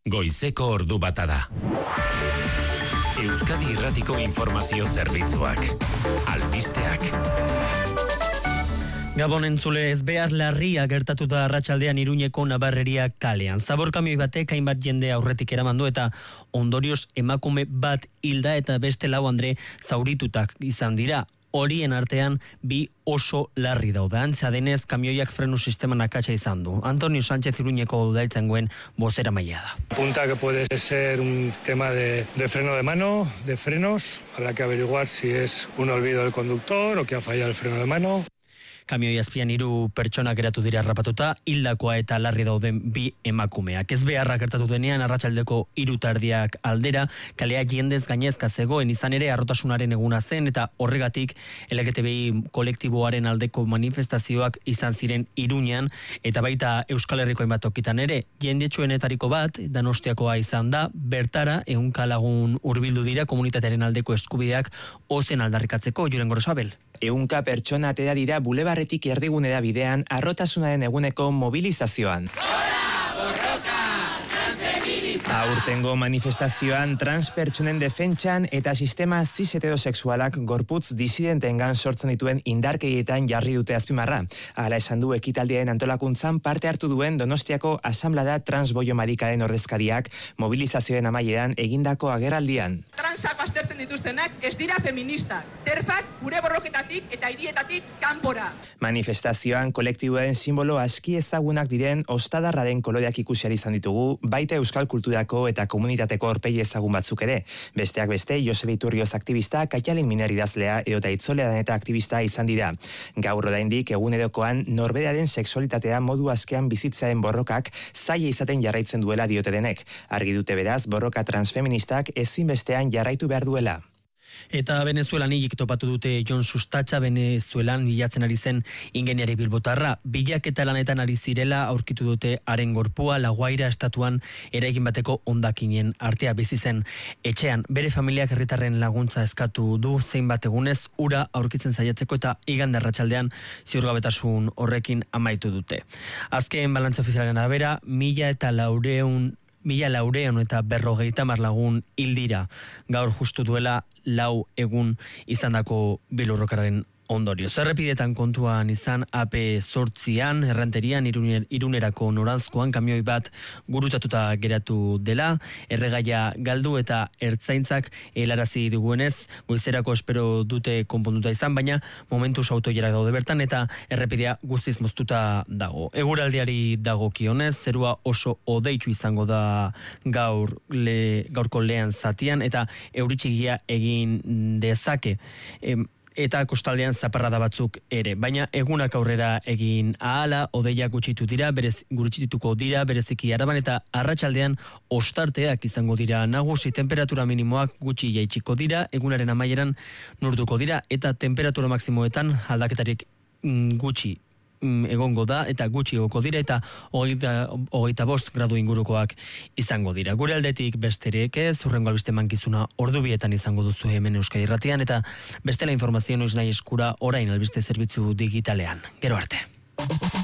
Goizeko ordu bata da. Euskadi Irratiko Informazio Zerbitzuak. Albisteak. Gabon entzule, ezbehar larria gertatu da arratsaldean Iruñeko Nabarreria kalean. Zaborkamioi batek hainbat jende aurretik eraman du eta ondorioz emakume bat hilda eta beste 4 andre zauritutak izan dira. Horien artean bi oso larri daude. Antza denez, kamioiak frenu sisteman akatsa izan du. Antonio Sánchez Iruñeko udaltzaingoen bozeramailea da. Apunta que puede ser un tema de freno de mano, de frenos. Habrá que averiguar si es un olvido del conductor o que ha fallado el freno de mano. Kamioi azpian 3 pertsonak geratu dira harrapatuta, hildakoa eta larri dauden bi emakumeak. Ez beharra gertatu denean arratsaldeko 3:30 aldera, kalea jendez gainezka zegoen, izan ere harrotasunaren eguna zen eta horregatik LGTBI kolektiboaren aldeko manifestazioak izan ziren Iruñan eta baita Euskal Herriko hainbat tokitan ere. Jendetsuenetariko bat Donostiakoa izan da, bertara 100 lagun hurbildu dira komunitatearen aldeko eskubideak ozen aldarrikatzeko. Julen Gorosabel. 100 pertsona atera dira bulebarretik erdigunera bidean arrotasunaren eguneko mobilizazioan. Aurtengo manifestazioan transpertsonen defentsan eta sistema cis heterosexualak gorputz disidentengan sortzen dituen indarkeriatan jarri dute azpimarra. Hala esan du ekitaldiaren antolakuntzan parte hartu duen Donostiako Asamblada Transboio Marikaren ordezkariak mobilizazioen amaieran egindako agerraldian. Transak baztertzen dituztenak ez dira feministak. Terfak gure borroketatik eta hirietatik kanpora. Manifestazioan kolektiboen simbolo aski ezagunak diren ostadarraren koloreak ikusi izan ditugu, baita euskal kulturako eta komunitateko aurpegi ezagun batzuk ere. Besteak beste, Josebe Iturrioz aktivista, Kaialen Miner idazlea edota Itzolean eta aktivista izan dira. Gaur oraindik egunerokoan norberaren sexualitatea modu askean bizitzearen borrokak zaila izaten jarraitzen duela diote denek. Argi dute beraz, borroka transfeministak ezinbestean jarraitu behar duela. Eta Venezuelan hilik topatu dute Jon Sustatxa, Venezuelan bilatzen ari zen ingeniari bilbotarra. Bilaketa lanetan ari zirela aurkitu dute haren gorpua La Guaira estatuan eraikin bateko hondakinen artea bizi zen etxean. Bere familiak herritarren laguntza eskatu du zeinbat egunez ura aurkitzen saiatzeko eta igande arratsaldean ziurgabetasun horrekin amaitu dute. Azken balantze ofizialaren arabera 1400 eta 50 lagun hildira. Gaur justu duela 4 egun izandako bilurrokararen ondorio. Errepidetan kontuan izan AP8an, erranterian, Irunerako noranzkoan, kamioi bat gurutzatuta geratu dela, erregaia galdu eta ertzaintzak helarazi diguenez, goizerako espero dute konponduta izan, baina momentuz autoilerak daude bertan eta errepidea guztiz moztuta dago. Eguraldiari dagokionez, zerua oso hodeitu izango da gaurko lehen zatian eta euritxigia egin dezake. Eta kostaldean zaparrada batzuk ere. Baina egunak aurrera egin ahala, hodeiak gutxituko dira, bereziki Araban eta arratsaldean ostarteak izango dira nagusi, temperatura minimoak gutxi jaitsiko dira, egunaren amaieran nurduko dira, eta temperatura maksimoetan aldaketarik gutxi egongo da eta gutxi egoko dira eta 25 gradu ingurukoak izango dira. Gure aldetik besterik ez, hurrengo albiste mankizuna ordubietan izango duzu hemen Euskadi Irratian eta bestela informazio noiz nahi eskura orain albiste zerbitzu digitalean. Gero arte.